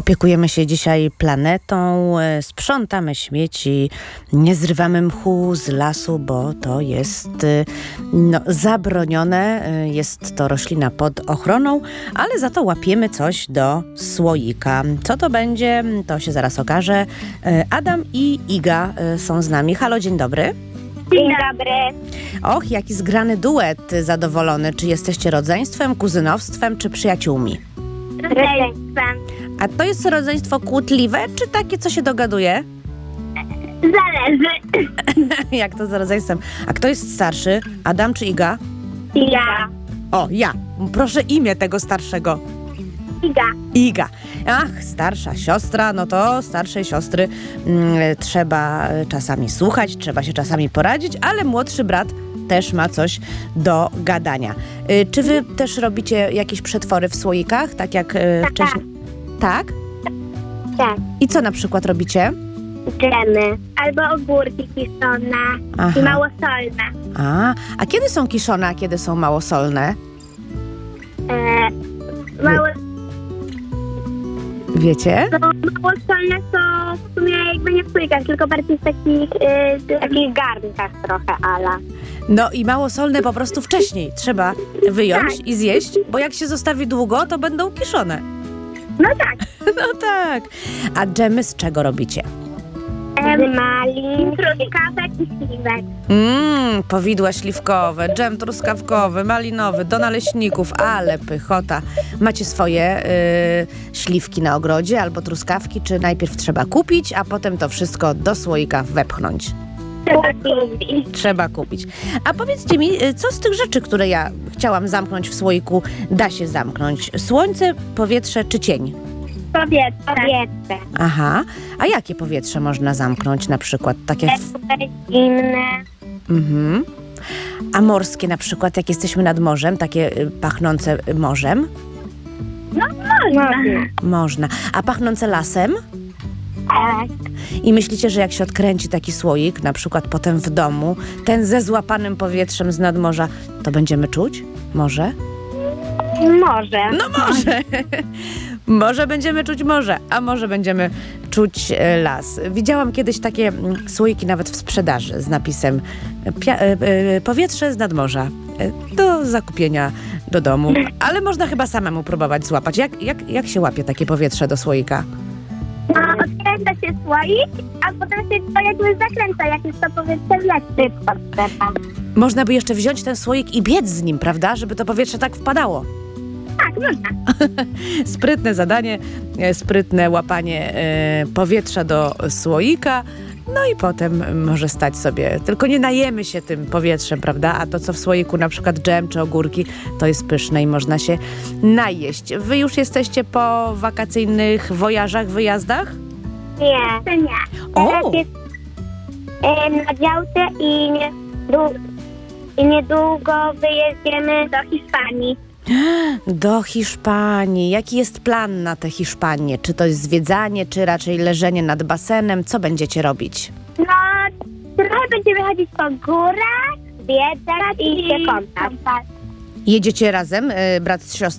Opiekujemy się dzisiaj planetą, sprzątamy śmieci, nie zrywamy mchu z lasu, bo to jest zabronione. Jest to roślina pod ochroną, ale za to łapiemy coś do słoika. Co to będzie, to się zaraz okaże. Adam i Iga są z nami. Halo, dzień dobry. Dzień dobry. Och, jaki zgrany duet, zadowolony. Czy jesteście rodzeństwem, kuzynostwem, czy przyjaciółmi? Rodzeństwem. A to jest rodzeństwo kłótliwe, czy takie, co się dogaduje? Zależy. Jak to z rodzeństwem? A kto jest starszy? Adam czy Iga? Ja. O, ja. Proszę imię tego starszego. Iga. Iga. Ach, starsza siostra, no to starszej siostry trzeba czasami słuchać, trzeba się czasami poradzić, ale młodszy brat też ma coś do gadania. Czy wy też robicie jakieś przetwory w słoikach, tak jak wcześniej? Tak? Tak. I co na przykład robicie? Dżemy. Albo ogórki kiszone. Aha. I małosolne. A kiedy są kiszone, a kiedy są małosolne? Wiecie? Małosolne są w sumie jakby nie w słoikach, tylko bardziej w takich garnkach trochę, ala. No i małosolne po prostu wcześniej trzeba wyjąć Tak. i zjeść, bo jak się zostawi długo, to będą kiszone. No tak. No tak. A dżemy z czego robicie? Z malin, truskawek i śliwek. Powidła śliwkowe, dżem truskawkowy, malinowy, do naleśników, ale pychota. Macie swoje śliwki na ogrodzie albo truskawki, czy najpierw trzeba kupić, a potem to wszystko do słoika wepchnąć? Trzeba kupić. A powiedzcie mi, co z tych rzeczy, które ja chciałam zamknąć w słoiku, da się zamknąć? Słońce, powietrze czy cień? Powietrze. Aha. A jakie powietrze można zamknąć na przykład? Takie... Zimne. Mhm. A morskie na przykład, jak jesteśmy nad morzem, takie pachnące morzem? No można. Można. A pachnące lasem? Tak. I myślicie, że jak się odkręci taki słoik, na przykład potem w domu, ten ze złapanym powietrzem z nadmorza, to będziemy czuć? Może? Może. No może! Może będziemy czuć morze, a może będziemy czuć las. Widziałam kiedyś takie słoiki nawet w sprzedaży z napisem powietrze z nadmorza do zakupienia do domu. Ale można chyba samemu próbować złapać. Jak się łapie takie powietrze do słoika? No, odkręca się słoik, a potem się to jakby zakręca, jak jest to powietrze wleczy w podstawę. Można by jeszcze wziąć ten słoik i biec z nim, prawda? Żeby to powietrze tak wpadało. Tak, można. Sprytne zadanie, sprytne łapanie powietrza do słoika, no i potem może stać sobie. Tylko nie najemy się tym powietrzem, prawda? A to, co w słoiku, na przykład dżem czy ogórki, to jest pyszne i można się najeść. Wy już jesteście po wakacyjnych wojażach, wyjazdach? Nie, to nie. O! Teraz jest na działce i niedługo wyjedziemy do Hiszpanii. Do Hiszpanii. Jaki jest plan na tę Hiszpanię? Czy to jest zwiedzanie, czy raczej leżenie nad basenem? Co będziecie robić? No, trochę będziemy chodzić po górach, zwiedzać i się kąpać. Jedziecie razem, brat z siostrą?